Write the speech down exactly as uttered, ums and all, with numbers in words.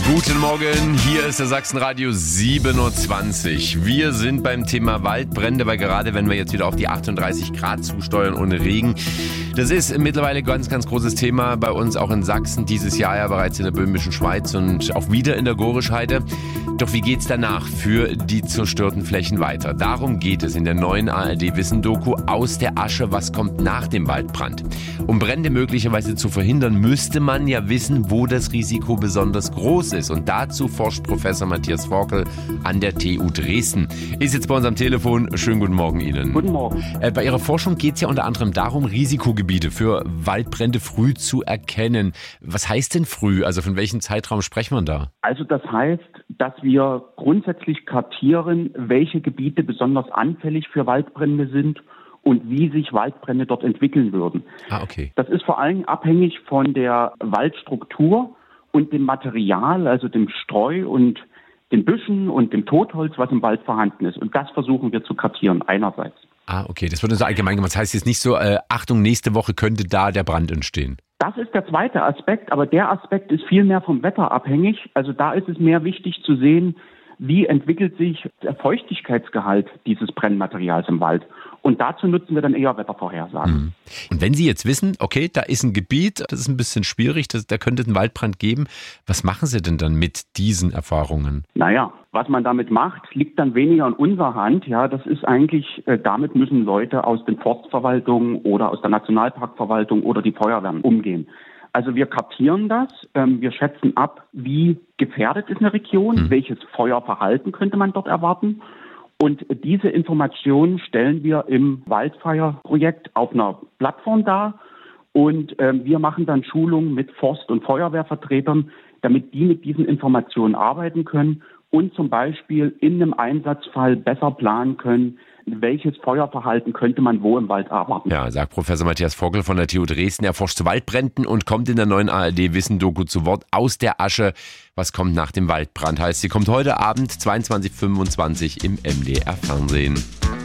Guten Morgen, hier ist der Sachsenradio siebenundzwanzig. Wir sind beim Thema Waldbrände, weil gerade wenn wir jetzt wieder auf die achtunddreißig Grad zusteuern ohne Regen, das ist mittlerweile ein ganz, ganz großes Thema bei uns, auch in Sachsen, dieses Jahr ja bereits in der Böhmischen Schweiz und auch wieder in der Gorischheide. Doch wie geht's danach für die zerstörten Flächen weiter? Darum geht es in der neuen A R D-Wissen-Doku Aus der Asche, was kommt nach dem Waldbrand? Um Brände möglicherweise zu verhindern, müsste man ja wissen, wo das Risiko besonders groß ist. Und dazu forscht Professor Matthias Forkel an der T U Dresden. Ist jetzt bei uns am Telefon. Schönen guten Morgen Ihnen. Guten Morgen. Äh, bei Ihrer Forschung geht es ja unter anderem darum, Risikogebiete für Waldbrände früh zu erkennen. Was heißt denn früh? Also von welchem Zeitraum sprechen wir da? Also das heißt, dass wir grundsätzlich kartieren, welche Gebiete besonders anfällig für Waldbrände sind und wie sich Waldbrände dort entwickeln würden. Ah, okay. Das ist vor allem abhängig von der Waldstruktur und dem Material, also dem Streu und den Büschen und dem Totholz, was im Wald vorhanden ist. Und das versuchen wir zu kartieren einerseits. Ah, okay. Das wird so allgemein gemacht. Das heißt jetzt nicht so, äh, Achtung, nächste Woche könnte da der Brand entstehen. Das ist der zweite Aspekt, aber der Aspekt ist viel mehr vom Wetter abhängig. Also da ist es mehr wichtig zu sehen, wie entwickelt sich der Feuchtigkeitsgehalt dieses Brennmaterials im Wald. Und dazu nutzen wir dann eher Wettervorhersagen. Mhm. Und wenn Sie jetzt wissen, okay, da ist ein Gebiet, das ist ein bisschen schwierig, das, da könnte es einen Waldbrand geben, was machen Sie denn dann mit diesen Erfahrungen? Naja, was man damit macht, liegt dann weniger in unserer Hand. Ja, das ist eigentlich, äh, damit müssen Leute aus den Forstverwaltungen oder aus der Nationalparkverwaltung oder die Feuerwehren umgehen. Also wir kartieren das, ähm, wir schätzen ab, wie gefährdet ist eine Region, mhm. welches Feuerverhalten könnte man dort erwarten. Und diese Informationen stellen wir im Wildfire-Projekt auf einer Plattform dar. Und ähm, wir machen dann Schulungen mit Forst- und Feuerwehrvertretern, damit die mit diesen Informationen arbeiten können und zum Beispiel in einem Einsatzfall besser planen können, welches Feuerverhalten könnte man wo im Wald erwarten. Ja, sagt Professor Matthias Forkel von der T U Dresden. Er forscht zu Waldbränden und kommt in der neuen A R D-Wissen-Doku zu Wort Aus der Asche. Was kommt nach dem Waldbrand? Heißt, sie kommt heute Abend zweiundzwanzig Uhr fünfundzwanzig im M D R Fernsehen.